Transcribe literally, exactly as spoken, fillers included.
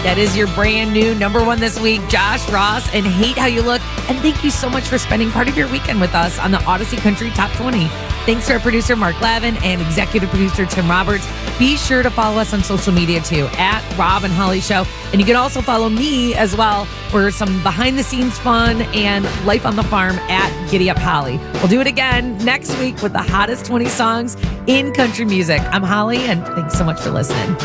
That is your brand new number one this week, Josh Ross and Hate How You Look. And thank you so much for spending part of your weekend with us on the Odyssey Country Top twenty. Thanks to our producer, Mark Lavin, and executive producer, Tim Roberts. Be sure to follow us on social media, too, at Rob and Holly Show. And you can also follow me as well for some behind-the-scenes fun and life on the farm at Giddy Up Holly. We'll do it again next week with the hottest twenty songs in country music. I'm Holly, and thanks so much for listening.